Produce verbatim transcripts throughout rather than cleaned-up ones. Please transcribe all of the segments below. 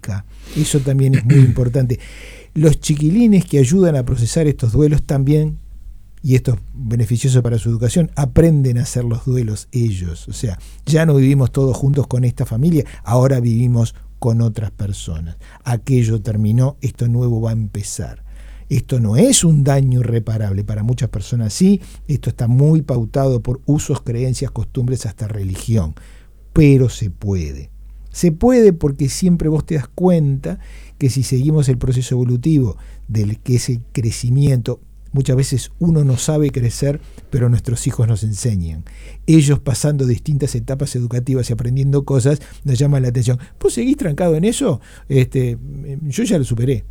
comunica. Eso también es muy importante. Los chiquilines que ayudan a procesar estos duelos también, y esto es beneficioso para su educación, aprenden a hacer los duelos ellos. O sea, ya no vivimos todos juntos con esta familia, ahora vivimos con otras personas. Aquello terminó, esto nuevo va a empezar. Esto no es un daño irreparable, para muchas personas sí, esto está muy pautado por usos, creencias, costumbres, hasta religión, pero se puede. Se puede porque siempre vos te das cuenta que si seguimos el proceso evolutivo del que ese crecimiento, muchas veces uno no sabe crecer, pero nuestros hijos nos enseñan. Ellos pasando distintas etapas educativas y aprendiendo cosas, nos llaman la atención. ¿Vos seguís trancado en eso? Este, yo ya lo superé.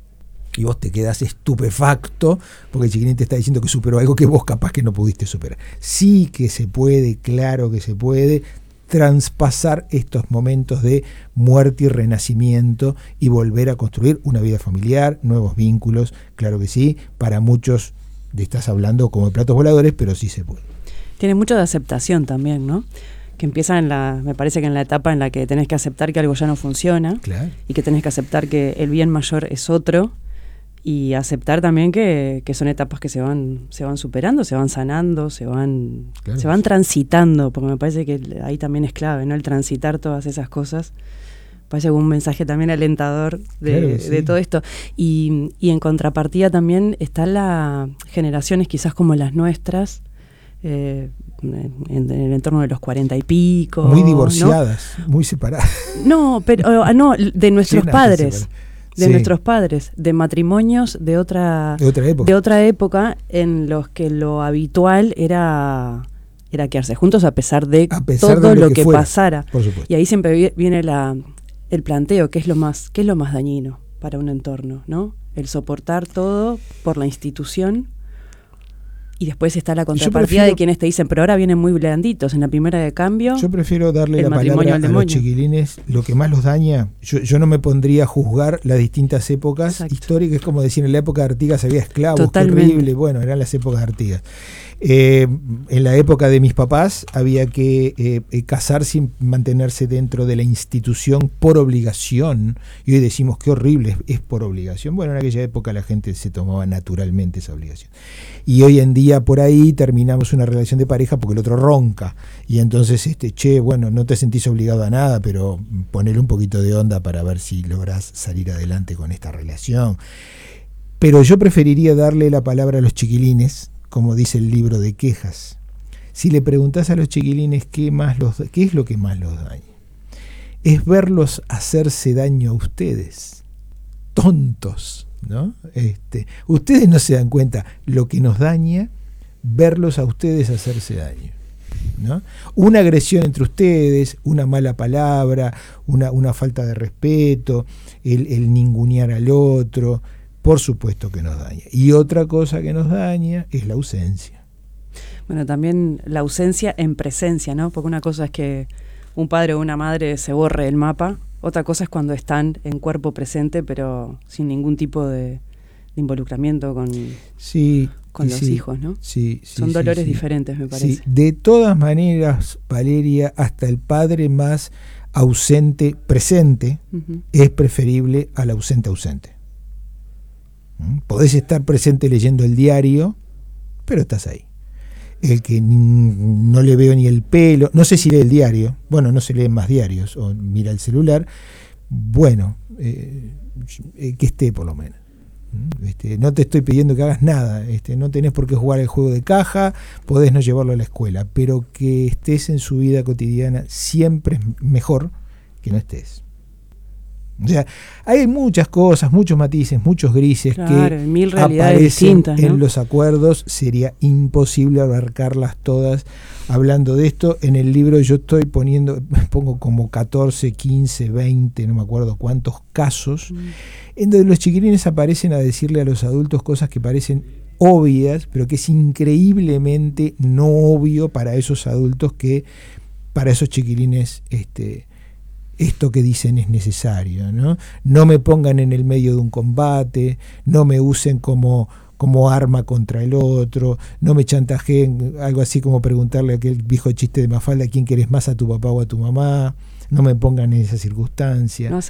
Y vos te quedás estupefacto porque el chiquilín te está diciendo que superó algo que vos capaz que no pudiste superar. Sí que se puede, claro que se puede traspasar estos momentos de muerte y renacimiento y volver a construir una vida familiar, nuevos vínculos, claro que sí. Para muchos le estás hablando como de platos voladores, pero sí se puede. Tiene mucho de aceptación también, ¿no? Que empieza en la, me parece que en la etapa en la que tenés que aceptar que algo ya no funciona, claro, y que tenés que aceptar que el bien mayor es otro, y aceptar también que, que son etapas que se van se van superando, se van sanando, se van claro, se van transitando, porque me parece que ahí también es clave, ¿no? El transitar todas esas cosas. Parece un mensaje también alentador de, claro sí. de todo esto. Y, y en contrapartida también están las generaciones quizás como las nuestras, eh, en, en el entorno de los cuarenta y pico. Muy divorciadas, ¿no? Muy separadas. No, pero no, de nuestros sí, padres. De sí. nuestros padres, de matrimonios de otra, de otra época, de otra época en los que lo habitual era, era quedarse juntos a pesar de a pesar todo de lo, lo que, que fuera, pasara. Por supuesto. Y ahí siempre viene la, el planteo, ¿qué es lo más, qué es lo más dañino para un entorno, ¿no? El soportar todo por la institución. Y después está la contrapartida prefiero, de quienes te dicen, pero ahora vienen muy blanditos en la primera de cambio. Yo prefiero darle la palabra a los chiquilines, lo que más los daña. Yo, yo no me pondría a juzgar las distintas épocas Exacto. históricas. Es como decir, en la época de Artigas había esclavos, Totalmente. Qué horrible. Bueno, eran las épocas de Artigas. Eh, en la época de mis papás había que eh, casarse y mantenerse dentro de la institución por obligación. Y hoy decimos qué horrible, es, es por obligación. Bueno, en aquella época la gente se tomaba naturalmente esa obligación. Y hoy en día por ahí terminamos una relación de pareja porque el otro ronca. Y entonces, este, che, bueno, no te sentís obligado a nada, pero ponele un poquito de onda para ver si lográs salir adelante con esta relación. Pero yo preferiría darle la palabra a los chiquilines, como dice el libro de quejas. Si le preguntás a los chiquilines qué más los, qué es lo que más los daña, es verlos hacerse daño a ustedes, tontos, ¿no? Este, ustedes no se dan cuenta lo que nos daña, verlos a ustedes hacerse daño, ¿no? Una agresión entre ustedes, una mala palabra, una, una falta de respeto, el, el ningunear al otro. Por supuesto que nos daña. Y otra cosa que nos daña es la ausencia. Bueno, también la ausencia en presencia, ¿no? Porque una cosa es que un padre o una madre se borre el mapa, otra cosa es cuando están en cuerpo presente, pero sin ningún tipo de, de involucramiento con, sí, con los sí, hijos, ¿no? Sí, sí, Son sí, dolores sí. diferentes, me parece. Sí. De todas maneras, Valeria, hasta el padre más ausente presente uh-huh. es preferible al ausente ausente. Podés estar presente leyendo el diario, pero estás ahí. El que ni, no le veo ni el pelo, no sé si lee el diario, bueno, no se leen más diarios, o mira el celular, bueno, eh, que esté por lo menos. Este, no te estoy pidiendo que hagas nada, este, no tenés por qué jugar el juego de caja, podés no llevarlo a la escuela, pero que estés en su vida cotidiana siempre es mejor que no estés. O sea, hay muchas cosas, muchos matices, muchos grises claro, que mil realidades aparecen distintas, ¿no? en los acuerdos. Sería imposible abarcarlas todas hablando de esto. En el libro yo estoy poniendo, pongo como catorce, quince, veinte, no me acuerdo cuántos casos, mm. en donde los chiquilines aparecen a decirle a los adultos cosas que parecen obvias, pero que es increíblemente no obvio para esos adultos, que para esos chiquilines este esto que dicen es necesario, ¿no? No me pongan en el medio de un combate, no me usen como, como arma contra el otro, no me chantajeen, algo así como preguntarle aquel viejo chiste de Mafalda, ¿quién querés más, a tu papá o a tu mamá? No me pongan en esa circunstancia. No